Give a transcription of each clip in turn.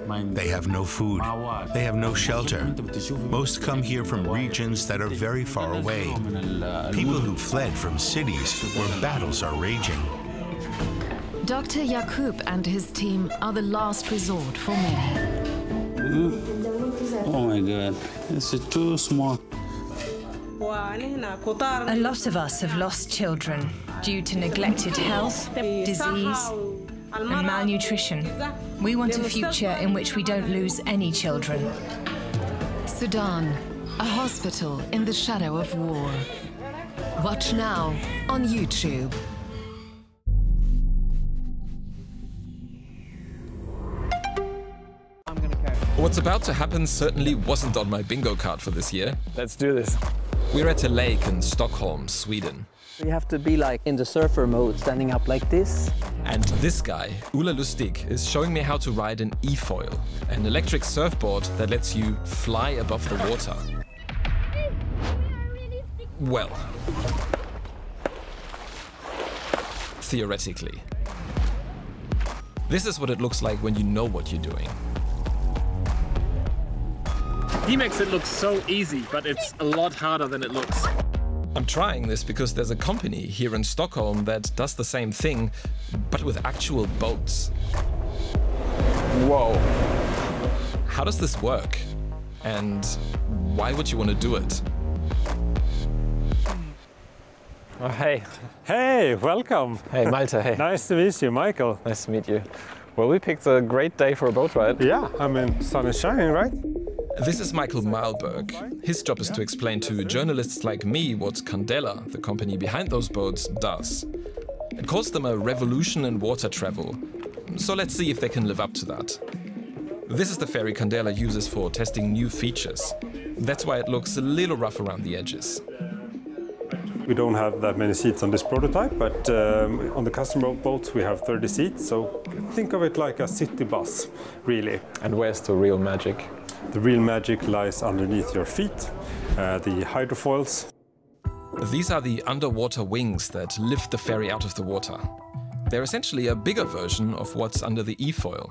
They have no food. They have no shelter. Most come here from regions that are very far away. People who fled from cities where battles are raging. Dr. Jakub and his team are the last resort for many. Oh my God, it's too small. A lot of us have lost children due to neglected health, disease, and malnutrition. We want a future in which we don't lose any children. Sudan, a hospital in the shadow of war. Watch now on YouTube. What's about to happen certainly wasn't on my bingo card for this year. Let's do this. We're at a lake in Stockholm, Sweden. You have to be like in the surfer mode, standing up like this. And this guy, Ola Lustig, is showing me how to ride an e-foil, an electric surfboard that lets you fly above the water. Well, theoretically. This is what it looks like when you know what you're doing. He makes it look so easy, but it's a lot harder than it looks. I'm trying this because there's a company here in Stockholm that does the same thing, but with actual boats. Whoa. How does this work? And why would you want to do it? Oh, hey. Hey, welcome. Hey, Malte, hey. Nice to meet you, Michael. Nice to meet you. Well, we picked a great day for a boat ride. Yeah, I mean, sun is shining, right? This is Michael Malberg. His job is to explain to journalists like me what Candela, the company behind those boats, does. It calls them a revolution in water travel. So let's see if they can live up to that. This is the ferry Candela uses for testing new features. That's why it looks a little rough around the edges. We don't have that many seats on this prototype, but on the customer boats we have 30 seats, so think of it like a city bus, really. And where's the real magic? The real magic lies underneath your feet, the hydrofoils. These are the underwater wings that lift the ferry out of the water. They're essentially a bigger version of what's under the e-foil.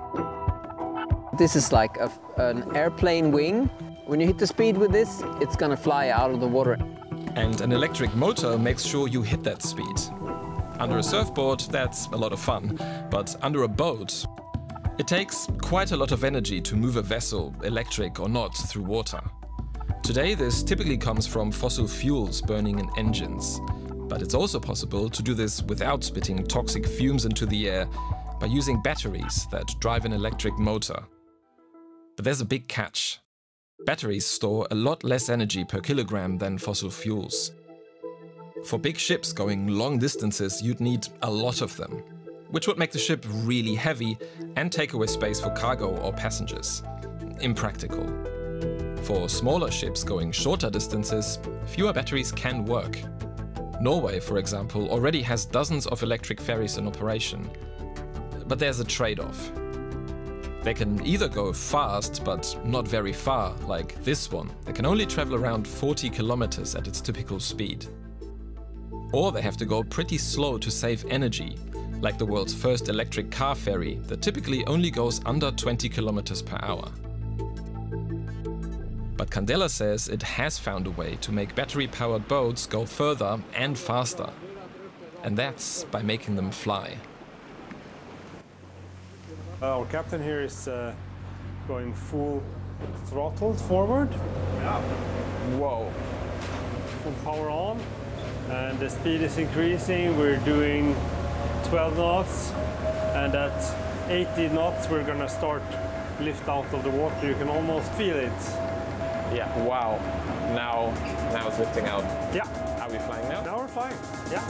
This is like an airplane wing. When you hit the speed with this, it's gonna fly out of the water. And an electric motor makes sure you hit that speed. Under a surfboard, that's a lot of fun, but under a boat, it takes quite a lot of energy to move a vessel, electric or not, through water. Today, this typically comes from fossil fuels burning in engines. But it's also possible to do this without spitting toxic fumes into the air by using batteries that drive an electric motor. But there's a big catch. Batteries store a lot less energy per kilogram than fossil fuels. For big ships going long distances, you'd need a lot of them, which would make the ship really heavy and take away space for cargo or passengers. Impractical. For smaller ships going shorter distances, fewer batteries can work. Norway, for example, already has dozens of electric ferries in operation. But there's a trade-off. They can either go fast, but not very far, like this one. They can only travel around 40 kilometers at its typical speed. Or they have to go pretty slow to save energy, like the world's first electric car ferry that typically only goes under 20 kilometers per hour. But Candela says it has found a way to make battery-powered boats go further and faster. And that's by making them fly. Our captain here is going full throttle forward. Yeah. Whoa. Full power on. And the speed is increasing. We're doing 12 knots. And at 80 knots, we're going to start lift out of the water. You can almost feel it. Yeah, wow. Now it's lifting out. Yeah. Are we flying now? Now we're flying, yeah.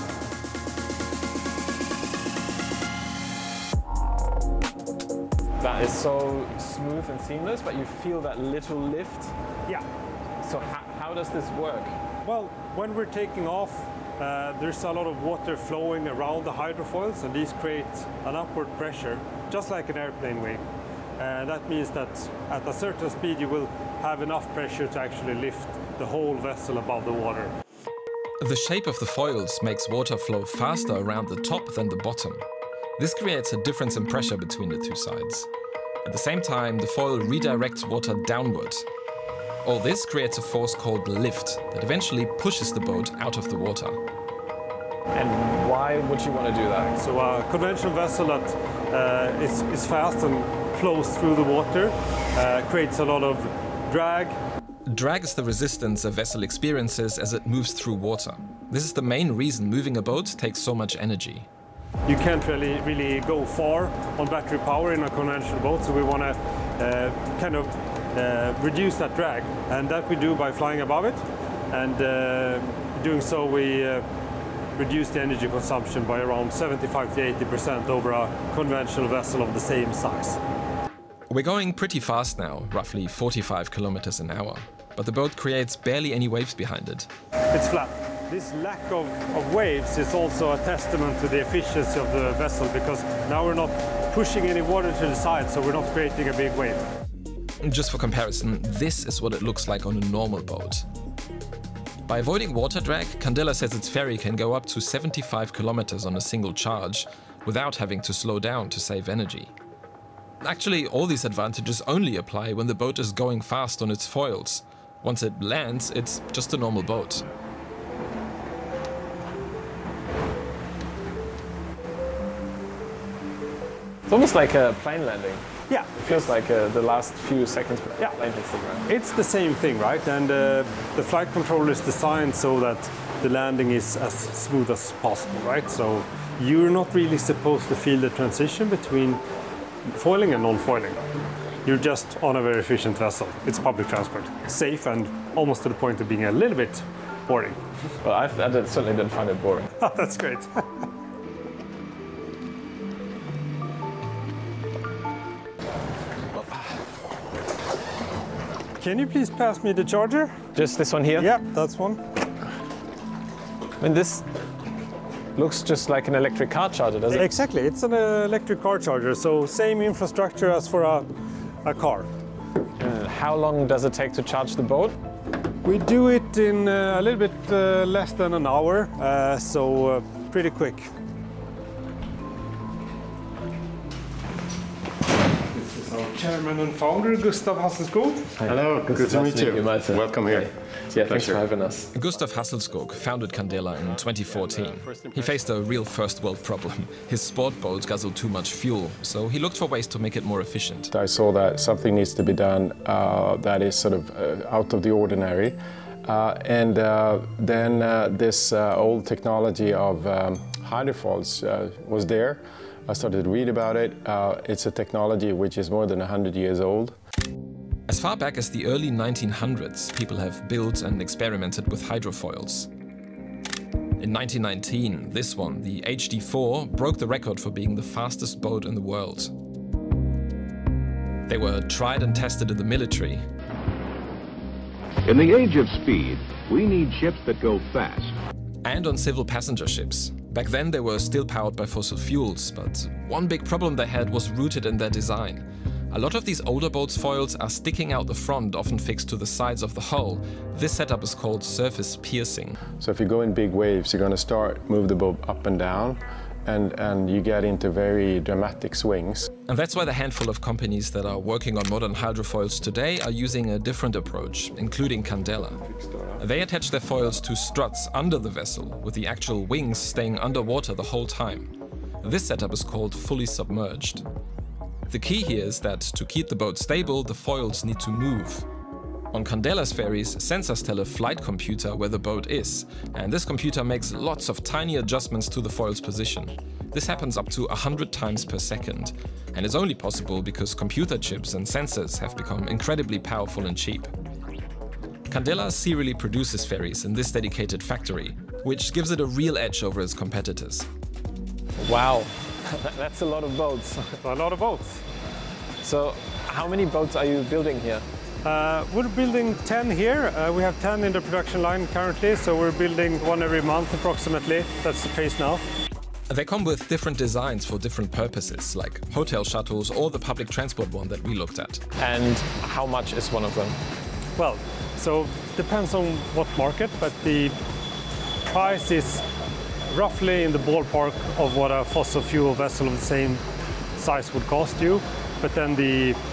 That is so smooth and seamless, but you feel that little lift. Yeah. So how does this work? Well, when we're taking off, there's a lot of water flowing around the hydrofoils, and these create an upward pressure, just like an airplane wing. That means that at a certain speed you will have enough pressure to actually lift the whole vessel above the water. The shape of the foils makes water flow faster around the top than the bottom. This creates a difference in pressure between the two sides. At the same time, the foil redirects water downward. All this creates a force called lift that eventually pushes the boat out of the water. And why would you want to do that? So a conventional vessel that is fast and flows through the water creates a lot of drag. Drag is the resistance a vessel experiences as it moves through water. This is the main reason moving a boat takes so much energy. You can't really go far on battery power in a conventional boat, so we want to kind of reduce that drag, and that we do by flying above it, and doing so we reduce the energy consumption by around 75 to 80% over a conventional vessel of the same size. We're going pretty fast now, roughly 45 kilometers an hour, but the boat creates barely any waves behind it. It's flat. This lack of waves is also a testament to the efficiency of the vessel, because now we're not pushing any water to the side, so we're not creating a big wave. Just for comparison, this is what it looks like on a normal boat. By avoiding water drag, Candela says its ferry can go up to 75 kilometers on a single charge without having to slow down to save energy. Actually, all these advantages only apply when the boat is going fast on its foils. Once it lands, it's just a normal boat. It's almost like a plane landing. Yeah. It feels like the last few seconds before the plane hits the ground. It's the same thing, right? And the flight controller is designed so that the landing is as smooth as possible, right? So you're not really supposed to feel the transition between foiling and non-foiling. You're just on a very efficient vessel. It's public transport. Safe and almost to the point of being a little bit boring. Well, I certainly didn't find it boring. That's great. Can you please pass me the charger? Just this one here? Yeah, that's one. I mean, this looks just like an electric car charger, doesn't it? Exactly, it's an electric car charger, so same infrastructure as for a car. How long does it take to charge the boat? We do it in a little bit less than an hour, so pretty quick. This is our chairman and founder, Gustav Hasselskog. Hello, good to meet you. Welcome here. Yeah, thanks for having us. Gustav Hasselskog founded Candela in 2014. He faced a real first world problem. His sport boat guzzled too much fuel, so he looked for ways to make it more efficient. I saw that something needs to be done that is sort of out of the ordinary. Then this old technology of hydrofoils was there. I started to read about it. It's a technology which is more than 100 years old. As far back as the early 1900s, people have built and experimented with hydrofoils. In 1919, this one, the HD4, broke the record for being the fastest boat in the world. They were tried and tested in the military. In the age of speed, we need ships that go fast. And on civil passenger ships. Back then they were still powered by fossil fuels, but one big problem they had was rooted in their design. A lot of these older boats' foils are sticking out the front, often fixed to the sides of the hull. This setup is called surface piercing. So if you go in big waves, you're going to move the boat up and down, and you get into very dramatic swings. And that's why the handful of companies that are working on modern hydrofoils today are using a different approach, including Candela. They attach their foils to struts under the vessel, with the actual wings staying underwater the whole time. This setup is called fully submerged. The key here is that to keep the boat stable, the foils need to move. On Candela's ferries, sensors tell a flight computer where the boat is, and this computer makes lots of tiny adjustments to the foil's position. This happens up to 100 times per second, and it's only possible because computer chips and sensors have become incredibly powerful and cheap. Candela serially produces ferries in this dedicated factory, which gives it a real edge over its competitors. Wow, that's a lot of boats. A lot of boats. So, how many boats are you building here? We're building 10 here. We have 10 in the production line currently, so we're building one every month approximately. That's the pace now. They come with different designs for different purposes, like hotel shuttles or the public transport one that we looked at. And how much is one of them? Well, so depends on what market, but the price is roughly in the ballpark of what a fossil fuel vessel of the same size would cost you. but then the